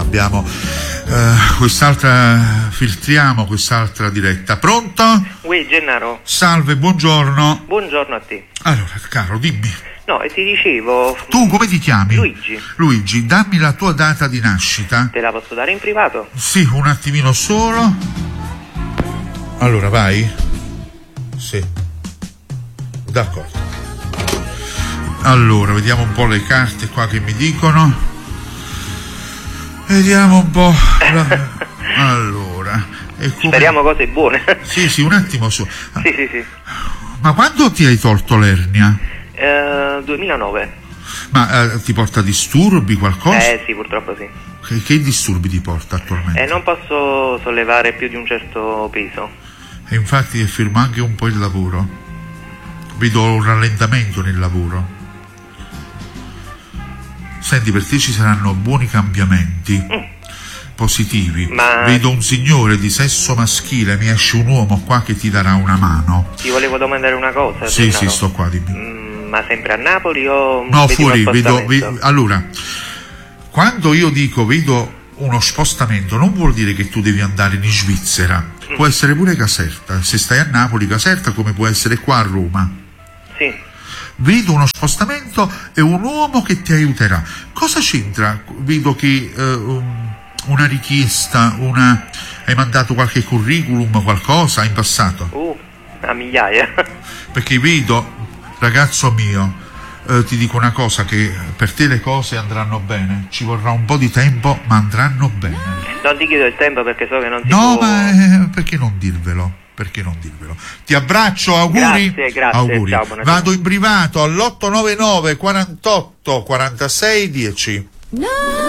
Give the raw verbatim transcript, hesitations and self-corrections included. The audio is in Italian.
abbiamo uh, quest'altra, filtriamo quest'altra diretta. Pronto? Ui, Gennaro. Salve, buongiorno. Buongiorno a te. Allora, caro, dimmi. No, e ti dicevo... Tu come ti chiami? Luigi. Luigi, dammi la tua data di nascita. Te la posso dare in privato? Sì, un attimino solo. Allora, vai. Sì. D'accordo. Allora, vediamo un po' le carte qua che mi dicono. Vediamo un po'. La... Allora. Come... Speriamo cose buone. Sì, sì, un attimo su. Sì, sì, sì. Ma quando ti hai tolto l'ernia? Uh, duemilanove. Ma eh, ti porta disturbi, qualcosa? Eh sì, purtroppo sì. Che, che disturbi ti porta attualmente? Eh, non posso sollevare più di un certo peso. E infatti fermo anche un po' il lavoro. Vedo un rallentamento nel lavoro. Senti, per te ci saranno buoni cambiamenti. Mm. Positivi. Ma... Vedo un signore di sesso maschile, mi esce un uomo qua che ti darà una mano. Ti volevo domandare una cosa. Sì, Gennaro. sì, sto qua, dimmi. Mm. Ma sempre a Napoli o... No, fuori, vedo, vedo... Allora, quando io dico vedo uno spostamento, non vuol dire che tu devi andare in Svizzera. Mm. Può essere pure Caserta. Se stai a Napoli, Caserta, come può essere qua a Roma. Sì. Vedo uno spostamento e un uomo che ti aiuterà. Cosa c'entra? Vedo che uh, um, una richiesta, una... hai mandato qualche curriculum, qualcosa in passato? Uh, a migliaia. Perché vedo... Ragazzo mio, eh, ti dico una cosa, che per te le cose andranno bene, ci vorrà un po' di tempo, ma andranno bene. Non ti chiedo il tempo perché so che non ti No, può... ma eh, perché non dirvelo? Perché non dirvelo? Ti abbraccio, auguri. Grazie, grazie, auguri. ciao, buonasera. Vado in privato all'otto nove nove quarantotto quarantasei dieci. No.